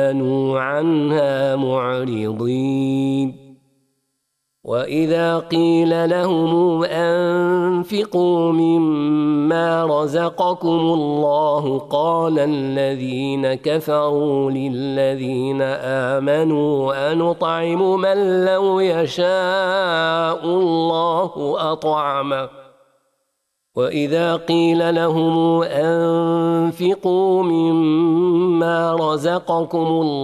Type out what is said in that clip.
كانوا عنها معرضين. وإذا قيل لهم أنفقوا مما رزقكم الله قال الذين كفروا للذين آمنوا أنطعم من لو يشاء الله أطعمه. وإذا قيل لهم أنفقوا مما رزقكم الله